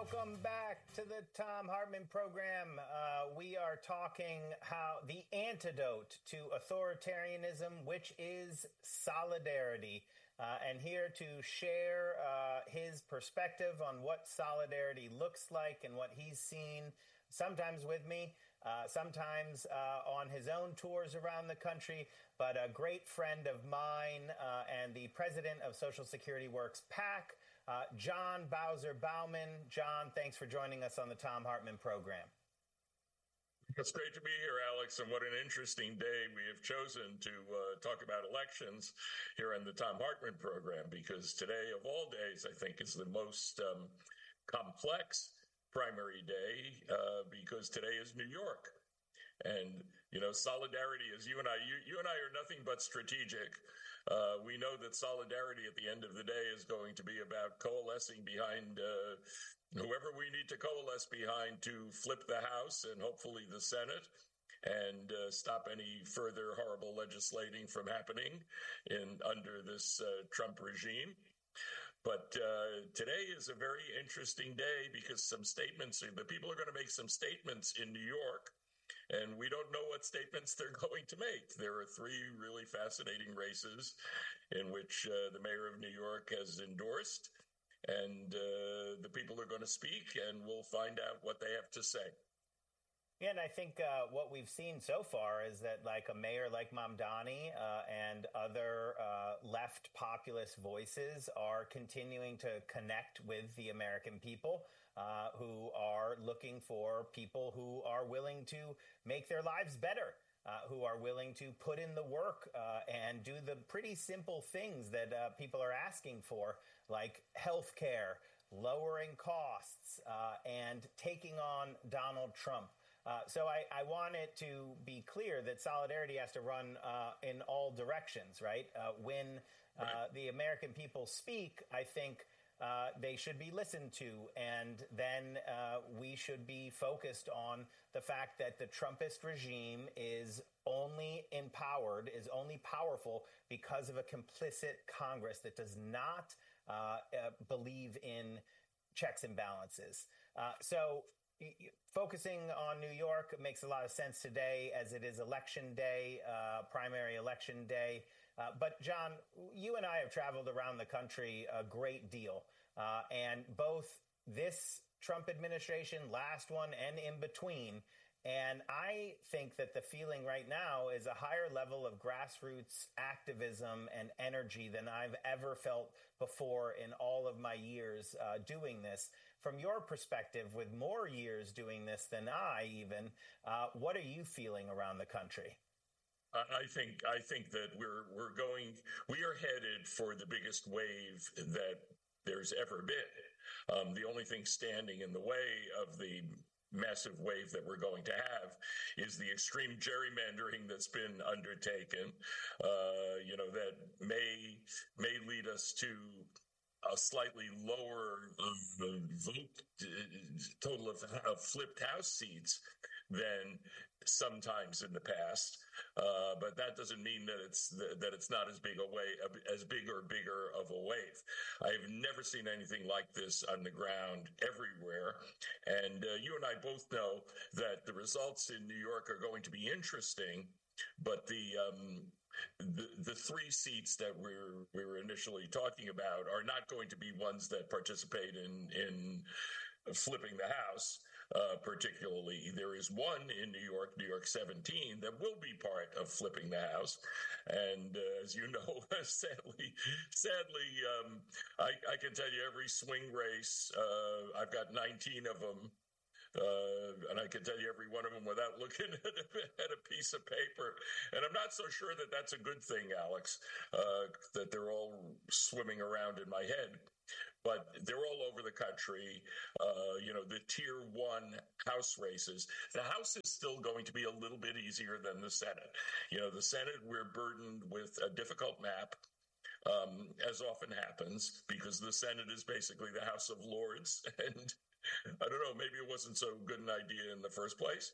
Welcome back to the Thom Hartmann program. We are talking how the antidote to authoritarianism, which is solidarity. And here to share his perspective on what solidarity looks like and what he's seen, sometimes with me, sometimes on his own tours around the country, but a great friend of mine and the president of Social Security Works PAC, John Bowser Baumann. John, thanks for joining us on the Thom Hartmann program. It's great to be here, Alex, and what an interesting day we have chosen to talk about elections here on the Thom Hartmann program, because today, of all days, I think is the most complex primary day because today is New York. And, you know, solidarity is you and I are nothing but strategic. We know that solidarity at the end of the day is going to be about coalescing behind whoever we need to coalesce behind to flip the House and hopefully the Senate and stop any further horrible legislating from happening under this Trump regime. But today is a very interesting day because the people are going to make some statements in New York, and we don't know what statements they're going to make. There are three really fascinating races in which the mayor of New York has endorsed, and the people are going to speak, and we'll find out what they have to say. Yeah, and I think what we've seen so far is that like a mayor like Mamdani and other left populist voices are continuing to connect with the American people who are looking for people who are willing to make their lives better, who are willing to put in the work and do the pretty simple things that people are asking for, like health care, lowering costs, and taking on Donald Trump. So I want it to be clear that solidarity has to run in all directions, right? When the American people speak, I think they should be listened to. And then we should be focused on the fact that the Trumpist regime is only empowered, is only powerful because of a complicit Congress that does not believe in checks and balances. So focusing on New York makes a lot of sense today as it is election day, primary election day. But John, you and I have traveled around the country a great deal. And both this Trump administration, last one, and in between. And I think that the feeling right now is a higher level of grassroots activism and energy than I've ever felt before in all of my years doing this. From your perspective, with more years doing this than I even, what are you feeling around the country? I think that we are headed for the biggest wave that there's ever been. The only thing standing in the way of the massive wave that we're going to have is the extreme gerrymandering that's been undertaken, that may lead us to a slightly lower vote total of flipped House seats than sometimes in the past, but that doesn't mean that it's not as big or bigger of a wave. I've never seen anything like this on the ground everywhere, and you and I both know that the results in New York are going to be interesting, but the three seats that we were initially talking about are not going to be ones that participate in flipping the House. Particularly, there is one in New York 17, that will be part of flipping the House. And as you know, sadly, I can tell you every swing race, I've got 19 of them. And I can tell you every one of them without looking at a piece of paper. And I'm not so sure that that's a good thing, Alex, that they're all swimming around in my head. But they're all over the country. The tier one House races. The House is still going to be a little bit easier than the Senate. The Senate, we're burdened with a difficult map, as often happens, because the Senate is basically the House of Lords. And I don't know, maybe it wasn't so good an idea in the first place.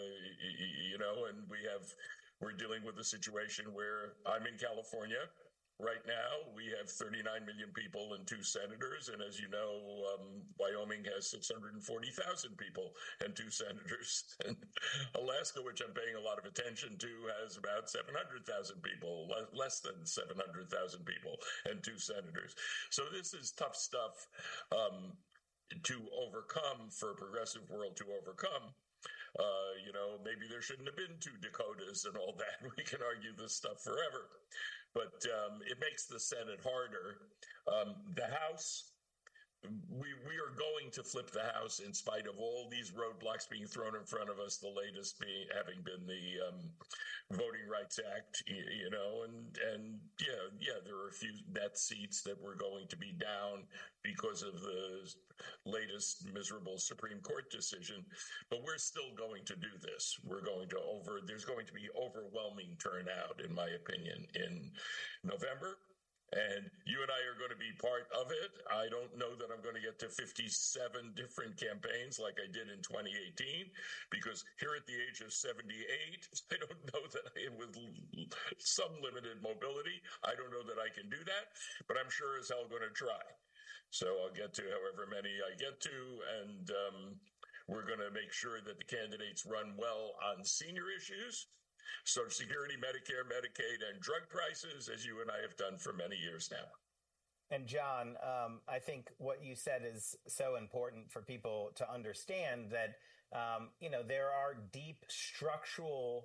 And we're dealing with a situation where I'm in California. Right now, we have 39 million people and 2 senators. And as you know, Wyoming has 640,000 people and 2 senators. And Alaska, which I'm paying a lot of attention to, has about 700,000 people, less than 700,000 people and 2 senators. So this is tough stuff to overcome, for a progressive world to overcome. Maybe there shouldn't have been 2 Dakotas and all that. We can argue this stuff forever. But it makes the Senate harder. The House, we are going to flip the House in spite of all these roadblocks being thrown in front of us, the latest having been the Voting Rights Act, and there are a few net seats that were going to be down because of the latest miserable Supreme Court decision. But we're still going to do this. There's going to be overwhelming turnout, in my opinion, in November. And you and I are going to be part of it. I don't know that I'm going to get to 57 different campaigns like I did in 2018, because here at the age of 78, I don't know that with some limited mobility, I don't know that I can do that, but I'm sure as hell going to try. So I'll get to however many I get to, and we're going to make sure that the candidates run well on senior issues, Social Security, Medicare, Medicaid, and drug prices, as you and I have done for many years now. And John, I think what you said is so important for people to understand that, there are deep structural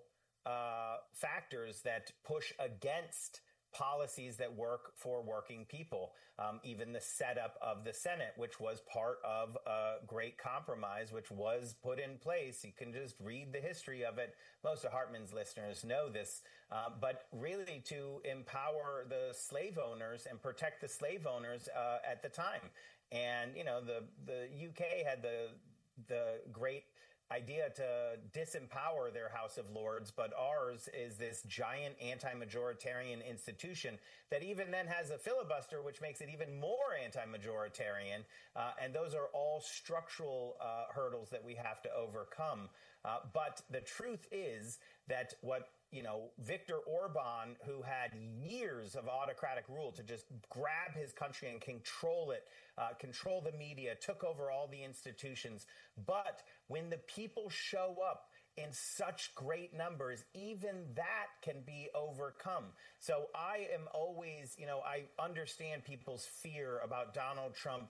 factors that push against policies that work for working people. Even the setup of the Senate, which was part of a great compromise, which was put in place. You can just read the history of it. Most of Hartmann's listeners know this. But really to empower the slave owners and protect the slave owners at the time. And, the UK had the great idea to disempower their House of Lords, but ours is this giant anti-majoritarian institution that even then has a filibuster, which makes it even more anti-majoritarian. And those are all structural hurdles that we have to overcome. But the truth is that what Viktor Orban, who had years of autocratic rule to just grab his country and control it, control the media, took over all the institutions. But when the people show up in such great numbers, even that can be overcome. So I am always, I understand people's fear about Donald Trump,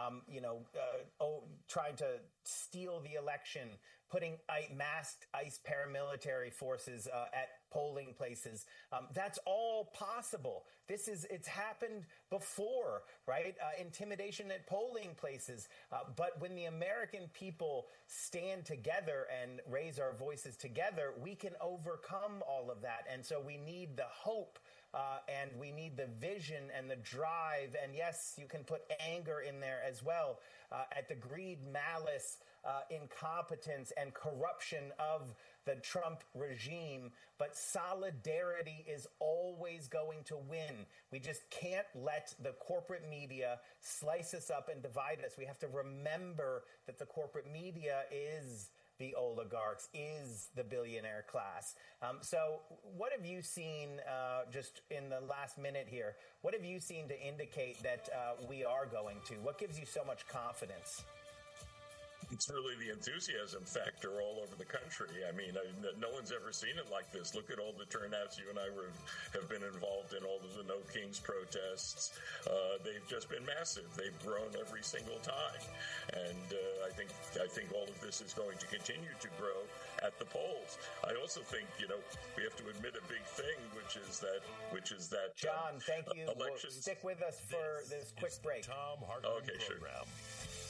trying to steal the election, putting masked ICE paramilitary forces at polling places. That's all possible. It's happened before, right? Intimidation at polling places. But when the American people stand together and raise our voices together, we can overcome all of that. And so we need the hope. And we need the vision and the drive. And yes, you can put anger in there as well, at the greed, malice, incompetence, and corruption of the Trump regime. But solidarity is always going to win. We just can't let the corporate media slice us up and divide us. We have to remember that the corporate media is the oligarchs, is the billionaire class. So what have you seen, just in the last minute here, what have you seen to indicate that we are going to? What gives you so much confidence? It's really the enthusiasm factor all over the country. I mean, no one's ever seen it like this. Look at all the turnouts. You and I have been involved in all of the No Kings protests. They've just been massive. They've grown every single time. And I think all of this is going to continue to grow at the polls. I also think, we have to admit a big thing, which is that John, thank you. Elections. Stick with us for this quick break. Thom Hartmann program. Sure.